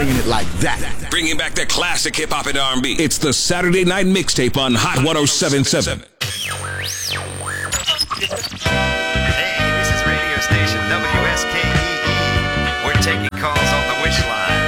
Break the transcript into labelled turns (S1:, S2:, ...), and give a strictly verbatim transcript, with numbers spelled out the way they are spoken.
S1: bringing it like that.
S2: Bringing back the classic hip-hop and R and B. It's the Saturday Night Mixtape on Hot ten seventy-seven.
S3: Hey, this is radio station W S K E E. We're taking calls on the wish line.